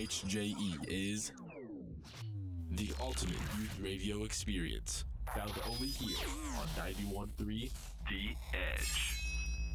WHJE is the ultimate youth radio experience. Found only here on 91.3 The Edge.